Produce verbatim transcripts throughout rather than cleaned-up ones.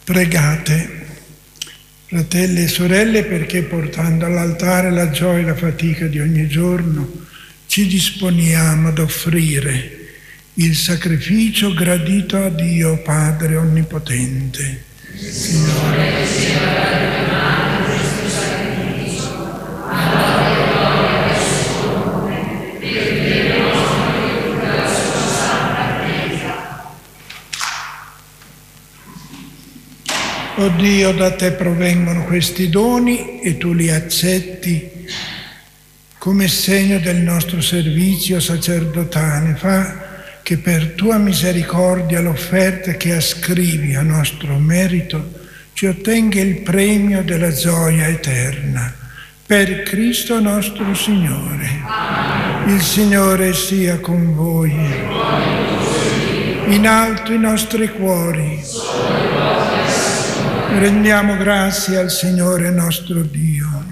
Pregate, fratelli e sorelle, perché portando all'altare la gioia e la fatica di ogni giorno, ci disponiamo ad offrire il sacrificio gradito a Dio Padre Onnipotente. Signore, sia ragionato questo sacrificio, alla gloria del suo nome, per il nostro e della sua santa Chiesa. O Dio, da te provengono questi doni e tu li accetti come segno del nostro servizio sacerdotale. Fa che per tua misericordia l'offerta che ascrivi a nostro merito ci ottenga il premio della gioia eterna. Per Cristo nostro Signore. Amen. Il Signore sia con voi. In alto i nostri cuori. Rendiamo grazie al Signore nostro Dio.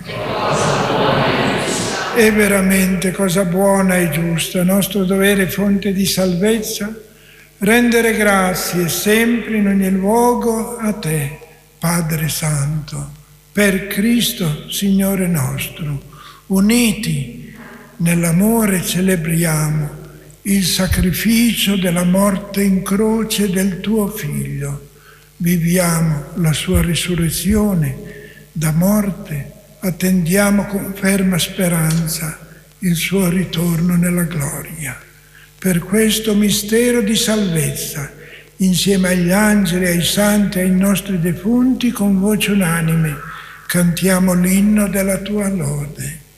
È veramente cosa buona e giusta, nostro dovere e fonte di salvezza, rendere grazie sempre in ogni luogo a te, Padre Santo, per Cristo, Signore nostro. Uniti nell'amore celebriamo il sacrificio della morte in croce del tuo Figlio. Viviamo la sua risurrezione da morte. Attendiamo con ferma speranza il suo ritorno nella gloria. Per questo mistero di salvezza, insieme agli angeli, ai santi e ai nostri defunti, con voce unanime, cantiamo l'inno della tua lode.